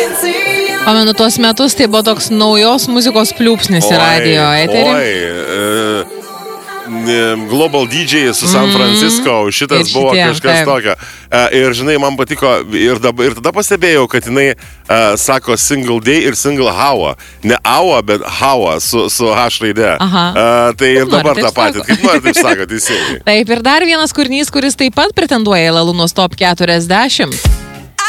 Pamenu tuos metus, tai buvo toks naujos muzikos pliūpsnis į radio eterį. Global DJ su San Francisco, šitas Ir buvo šitie, kažkas taip. tokio. Ir žinai, man patiko, ir tada pastebėjau, kad jinai sako single day ir single hour. Ne hour, bet hour su H raide. Aha. Tai ir Kaip nori, dabar taip tą patį. sako. Kaip nori, taip sako, teisingai. Taip, ir dar vienas kūrinys, kuris taip pat pretenduoja į Lalūnos Top 40.